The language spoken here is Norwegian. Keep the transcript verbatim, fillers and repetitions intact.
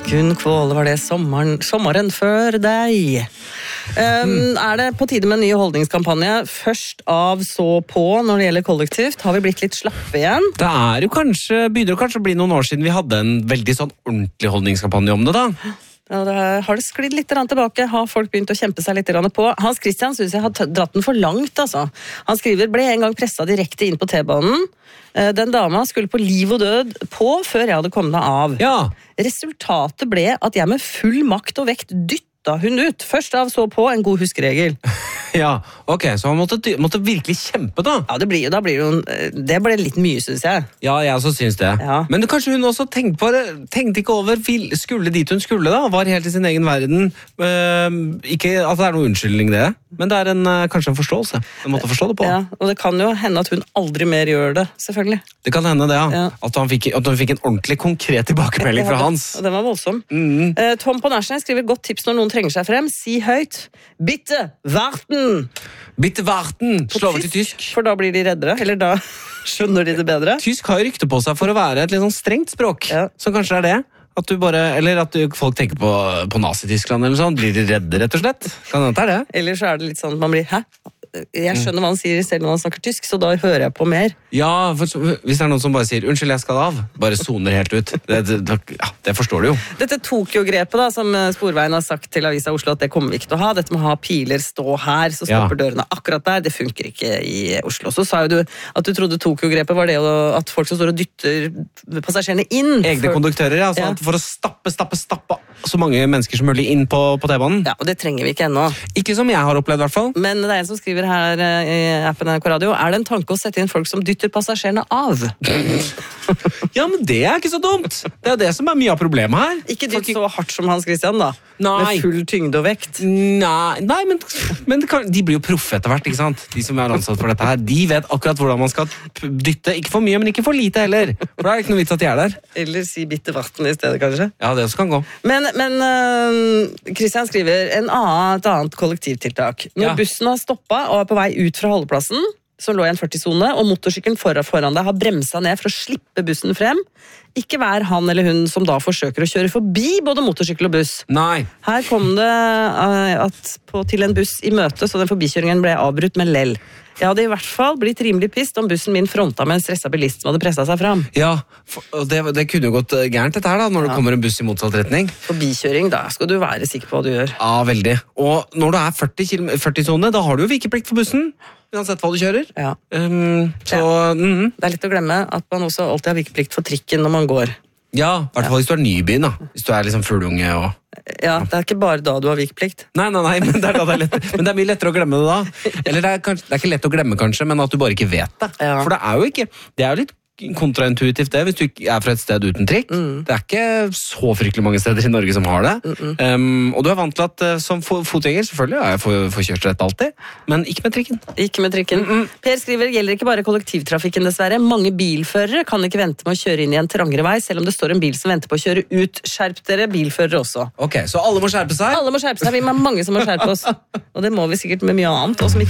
Gunn Kvåle var det sommeren, sommeren før deg. Um, mm. Er det på tide med en ny holdningskampanje? Først av, så på når det gjelder kollektivt. Har vi blitt litt slappe igjen? Det er jo kanskje, begynner jo kanskje å bli noen år siden vi hadde en veldig sånn ordentlig holdningskampanje om det da. Ja, det har det sklidd litt tilbake. Har folk begynt å kjempe seg litt på? Hans Christian synes jeg har dratt den for langt, altså. Han skriver, ble en gang presset direkte inn på T-banen. Den dama skulle på liv og død på før jeg hadde kommet av. Ja. Resultatet ble at jeg med full makt og vekt dyttet hun ut. Først av så på en god huskeregel. Ja, ok, så han måtte, måtte virkelig kjempe da. Ja, det blir jo, da blir jo, det ble litt mye, synes jeg. Ja, jeg også synes det. Ja. Men det, kanskje hun også tenkte på det, tenkte ikke over, skulle dit hun skulle da, var helt i sin egen verden. Uh, ikke at det er noe unnskyldning det, men det er en, uh, kanskje en forståelse. Man måtte forstå det på. Ja, og det kan jo hende at hun aldri mer gjør det, selvfølgelig. Det kan hende det, ja. Ja. At, han fikk, at hun fikk en ordentlig konkret tilbakemelding fra Hans. Og den var voldsom. Mm. Uh, Tom på Nærsnes skriver godt tips når noen trenger seg frem. Si høyt. Bitte varten! Bitte varten! Slå over til tysk. For da blir de reddere, eller da skjønner de det bedre. Tysk har jo rykte på seg for å være et litt sånn strengt språk. Ja. Så kanskje det er det. At du bare, eller at du, folk tenker på, på Nazi-Tyskland eller sånn. Blir de redde, rett og slett? Kan det være det? Eller så er det litt sånn at man blir, hæ? Jeg skjønner hva han sier selv når han snakker tysk, så da hører jeg på mer. Ja, for, hvis det er noen som bare sier, unnskyld, jeg skal av, bare zoner helt ut. Det, det, ja, det forstår du jo. Dette Tokyo-grepet da, som Sporveien har sagt til Avisa Oslo at det kommer vi ikke til å ha, dette med å ha piler stå her, så stopper ja. Dørene akkurat der, det funker ikke i Oslo. Så sa jo du at du trodde Tokyo-grepet var det at folk som står og dytter passasjerene inn. Egne for... konduktører, ja, altså ja. For å stappe, stappe, stappe så mange mennesker som mulig inn på, på T-banen. Ja, og det trenger vi ikke ennå. Ikke som jeg har opplevd i hvert fall. Men det er en som skriver her i appen N R K Radio, er det en tanke å sette inn folk som dytter passasjerene av? Ja, men det er ikke så dumt. Det er det som er mye av problemet her. Ikke dytt så hardt som Hans Christian da. Nei. Med full tyngde og vekt. Nei, nei men, men kan, de blir jo proffe etter hvert, ikke sant? De som er ansatt for dette her, de vet akkurat hvordan man skal dytte. Ikke for mye, men ikke for lite heller. For det er ikke noe vits at de er der. Eller si bitte varten i stedet, kanskje. Ja, det også kan gå. Men, men uh, Christian skriver en annen, et annet kollektivtiltak. Når ja. Bussen har stoppet og er på vei ut fra holdeplassen, som lå i en førti-sone, og motorsykkelen foran, foran deg har bremset ned for å slippe bussen frem, ikke vær han eller hun som da forsøker å kjøre forbi både motorsykkel og buss. Nei. Her kom det uh, at på, til en buss i møte, så den forbikjøringen ble avbrutt med lell. Jeg hadde i hvert fall blitt rimelig pist om bussen min fronta med en stresset bilist som hadde presset seg fram. Ja, og det, det kunne jo gått gærent dette her da, når ja. Det kommer en buss i motsatt retning. Forbikjøring, da skal du være sikker på hva du gjør. Ja, veldig. Og når du er førti-sone, da har du jo vikeplikt for bussen. Uansett hva du kjører. Ja. Um, så, ja. Mm. Det er litt å glemme at man også alltid har vikeplikt for trikken når man går. Ja, i hvert fall ja. Hvis du er ny i byen da. Hvis du er liksom fuglunge og... Ja, det er ikke bare da du har vikeplikt. Nei, nei, nei, men det, er da det, er lett, men det er mye lettere å glemme det da. Eller det er, kanskje, det er ikke lett å glemme kanskje, men at du bare ikke vet det. Ja. For det er jo ikke, det er jo litt kontraintuitivt det, hvis du ikke er fra et sted uten trikk. Mm. Det er ikke så fryktelig mange steder i Norge som har det. Mm -mm. Um, og du er vant til at uh, som fotgjenger, selvfølgelig er jeg for, for kjørsrett alltid, men ikke med trikken. Ikke med trikken. Mm -mm. Per skriver, gjelder ikke bare kollektivtrafikken dessverre. Mange bilførere kan ikke vente med å kjøre inn i en trangere vei, selv om det står en bil som venter på å kjøre ut. Skjerp dere, bilførere også. Ok, så alle må skjerpe seg? Alle må skjerpe seg, vi er mange som må skjerpe oss. Og det må vi sikkert med mye annet, og som ikke